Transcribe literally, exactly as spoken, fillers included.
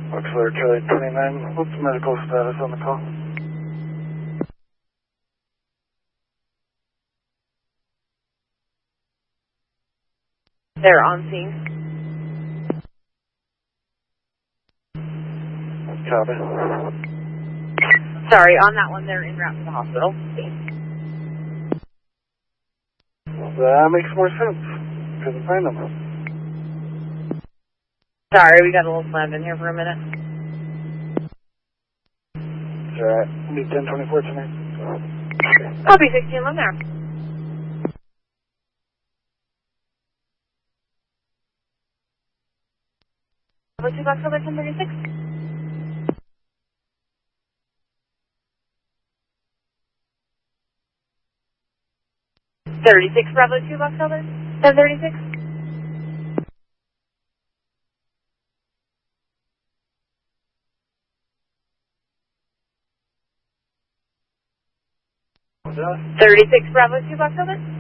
Auxiliary Charlie twenty-nine, what's the medical status on the call? They're on scene. Copy. Sorry, on that one, they're en route to the hospital. That makes more sense. Couldn't find them. Sorry, we got a little slammed in here for a minute. It's alright. Need ten twenty-four tonight. Copy, sixteen, I'm there. Bravo two Box Over ten thirty-six. thirty-six Bravo two Box Over ten thirty-six. What's that? thirty-six Bravo two Box Over.